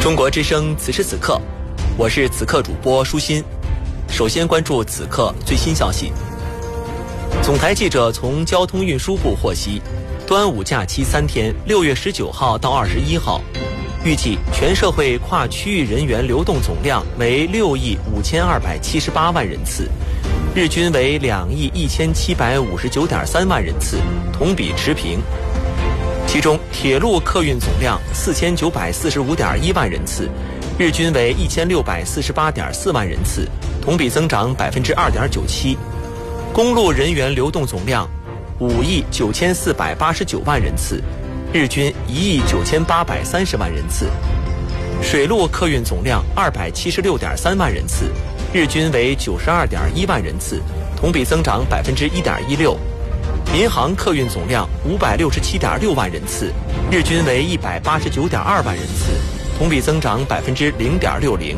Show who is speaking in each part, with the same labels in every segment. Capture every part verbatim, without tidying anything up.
Speaker 1: 中国之声此时此刻，我是此刻主播舒心。首先关注此刻最新消息。总台记者从交通运输部获悉，端午假期三天，六月十九号到二十一号，预计全社会跨区域人员流动总量为六亿五千二百七十八万人次，日均为两亿一千七百五十九点三万人次，同比持平。其中，铁路客运总量四千九百四十五点一万人次，日均为一千六百四十八点四万人次，同比增长百分之二点九七。公路人员流动总量五亿九千四百八十九万人次，日均一亿九千八百三十万人次。水路客运总量二百七十六点三万人次，日均为九十二点一万人次，同比增长百分之一点一六。民航客运总量五百六十七点六万人次，日均为一百八十九点二万人次，同比增长百分之零点六零。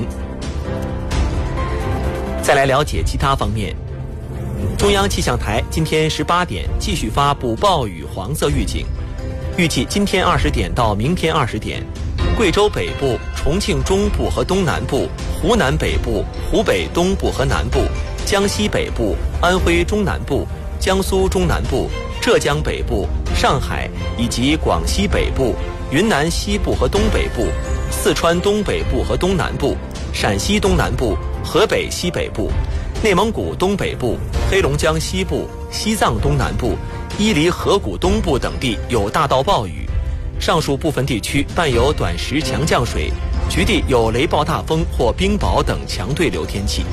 Speaker 1: 再来了解其他方面。中央气象台今天十八点继续发布暴雨黄色预警，预计今天二十点到明天二十点，贵州北部、重庆中部和东南部、湖南北部、湖北东部和南部、江西北部、安徽中南部、江苏中南部、浙江北部、上海以及广西北部、云南西部和东北部、四川东北部和东南部、陕西东南部、河北西北部、内蒙古东北部、黑龙江西部、西藏东南部、伊犁河谷东部等地有大到暴雨，上述部分地区伴有短时强降水，局地有雷暴大风或冰雹等强对流天气。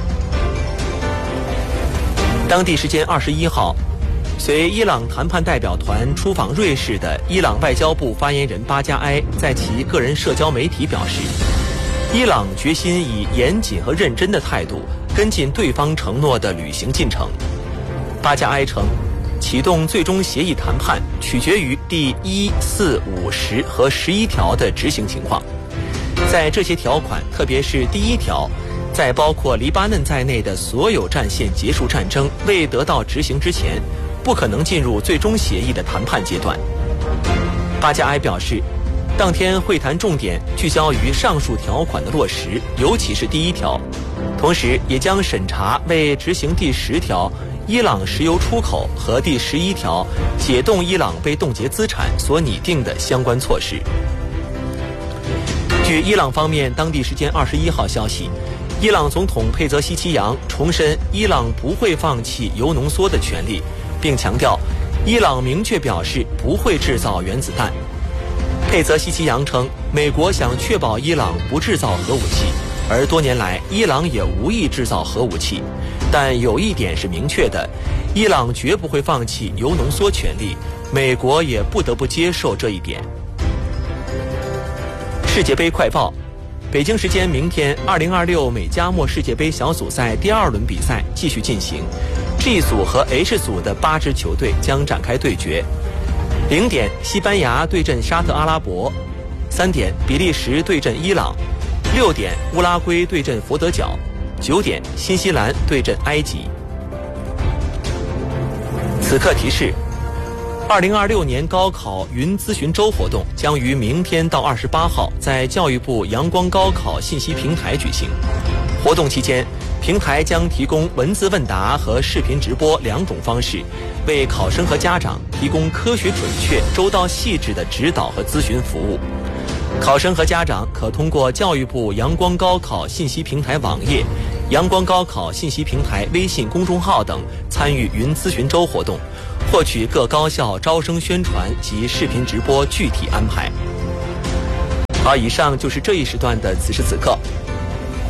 Speaker 1: 当地时间二十一号，随伊朗谈判代表团出访瑞士的伊朗外交部发言人巴加埃在其个人社交媒体表示，伊朗决心以严谨和认真的态度跟进对方承诺的履行进程。巴加埃称，启动最终协议谈判取决于第一、四、五、十和十一条的执行情况。在这些条款，特别是第一条，在包括黎巴嫩在内的所有战线结束战争未得到执行之前，不可能进入最终协议的谈判阶段。巴加埃表示，当天会谈重点聚焦于上述条款的落实，尤其是第一条，同时也将审查为执行第十条伊朗石油出口和第十一条解冻伊朗被冻结资产所拟定的相关措施。据伊朗方面当地时间二十一号消息，伊朗总统佩泽西奇扬重申伊朗不会放弃铀浓缩的权利，并强调伊朗明确表示不会制造原子弹。佩泽西奇扬称，美国想确保伊朗不制造核武器，而多年来伊朗也无意制造核武器，但有一点是明确的，伊朗绝不会放弃铀浓缩权利，美国也不得不接受这一点。世界杯快报，北京时间明天二零二六美加墨世界杯小组赛第二轮比赛继续进行， G 组和 H 组的八支球队将展开对决。零点，西班牙对阵沙特阿拉伯；三点，比利时对阵伊朗；六点，乌拉圭对阵佛得角；九点，新西兰对阵埃及。此刻提示：二零二六年高考云咨询周活动将于明天到二十八号在教育部阳光高考信息平台举行。活动期间，平台将提供文字问答和视频直播两种方式，为考生和家长提供科学准确、周到细致的指导和咨询服务。考生和家长可通过教育部阳光高考信息平台网页、阳光高考信息平台微信公众号等参与云咨询周活动，获取各高校招生宣传及视频直播具体安排。好，以上就是这一时段的此时此刻，